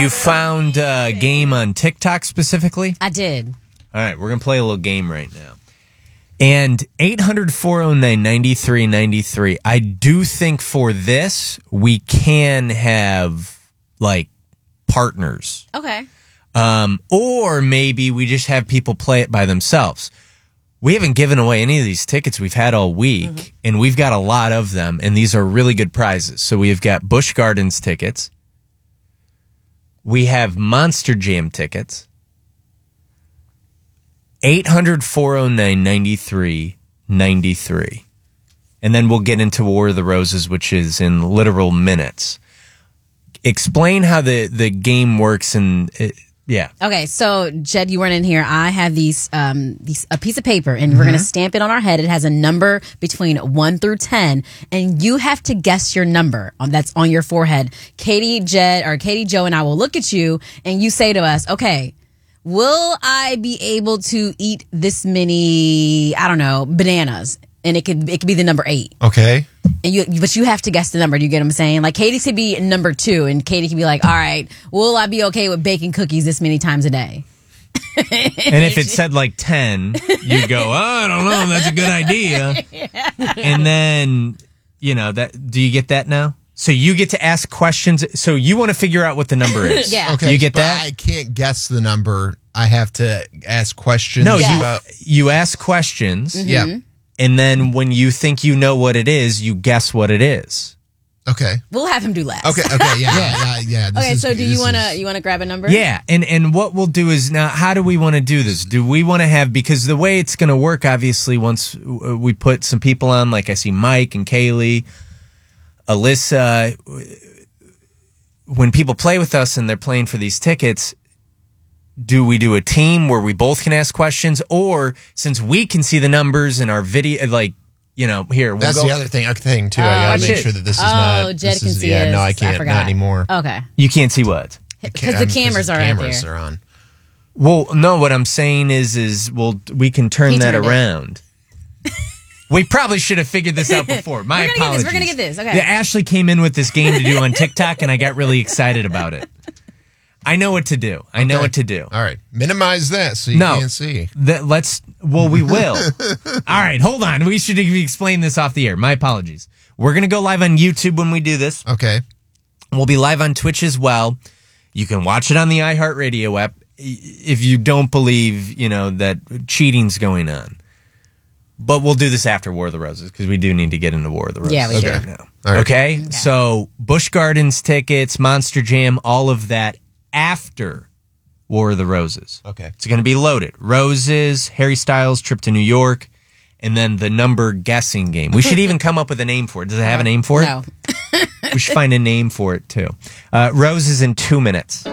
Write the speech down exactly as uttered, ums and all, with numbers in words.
You found a game on TikTok specifically? I did. All right, we're going to play a little game right now. And eight hundred, four oh nine, nine three nine three. I do think for this, we can have, like, partners. Okay. Um, or maybe we just have people play it by themselves. We haven't given away any of these tickets we've had all week, mm-hmm. and we've got a lot of them, and these are really good prizes. So we've got Busch Gardens tickets. We have Monster Jam tickets. eight hundred, four oh nine, nine three nine three. And then we'll get into War of the Roses, which is in literal minutes. Explain how the, the game works and... It, yeah. Okay, so Jed, you weren't in here. I have these, um, these a piece of paper, and mm-hmm. we're going to stamp it on our head. It has a number between one through ten, and you have to guess your number on, that's on your forehead. Katie, Jed, or Katie, Joe, and I will look at you, and you say to us, okay, will I be able to eat this many, I don't know, bananas? And it could it could be the number eight. Okay. And you, but you have to guess the number. Do you get what I'm saying? Like Katie could be number two, and Katie could be like, "All right, will I be okay with baking cookies this many times a day?" And if it said like ten, you go, "Oh, I don't know. That's a good idea." Yeah. And then, you know that. Do you get that now? So you get to ask questions. So you want to figure out what the number is. Yeah. Okay. You get but that? I can't guess the number. I have to ask questions. No, yeah. you about. you ask questions. Mm-hmm. Yeah. And then when you think you know what it is, you guess what it is. Okay. We'll have him do last. Okay. Okay. Yeah. yeah. Yeah. This Okay. is, So do you want to is... you want to grab a number? Yeah. And and what we'll do is now, how do we want to do this? Do we want to have, because the way it's going to work, obviously, once we put some people on, like I see Mike and Kaylee, Alyssa, when people play with us and they're playing for these tickets, do we do a team where we both can ask questions? Or since we can see the numbers in our video, like, you know, here. We'll That's go. the other thing. Okay, thing too. Oh, I gotta watch make it. sure that this is Oh, not. Jed this can is, see Yeah. No, I his. I can't. forgot. Not anymore. Okay. You can't see what? Because the cameras are right cameras there. are on. Well, no, what I'm saying is, is well, we can turn He that turned it. around. We probably should have figured this out before. My We're gonna get apologies. this, we're gonna get this, okay. Yeah, Ashley came in with this game to do on TikTok, and I got really excited about it. I know what to do. I know Okay. what to do. All right. Minimize that so you No, can't see. that let's. Well, we will. All right, hold on. We should explain this off the air. My apologies. We're gonna go live on YouTube when we do this. Okay. We'll be live on Twitch as well. You can watch it on the iHeartRadio app if you don't believe, you know, that cheating's going on. But we'll do this after War of the Roses because we do need to get into War of the Roses. Yeah, we do. right now. All right. Okay? okay? So Busch Gardens tickets, Monster Jam, all of that after War of the Roses. Okay. It's going to be loaded. Roses, Harry Styles, Trip to New York, and then the number guessing game. We should even come up with a name for it. Does it have a name for it? No. We should find a name for it, too. Uh, Roses in two minutes.